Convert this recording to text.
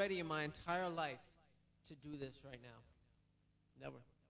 ready in my entire life to do this right now. Never.